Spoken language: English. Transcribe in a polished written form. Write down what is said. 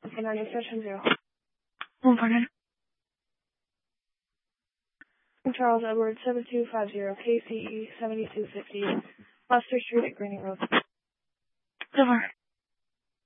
Fernando Session 0. One pardon. Charles Edwards 7250 KCE 7250 Foster Street at Greening Road. Over.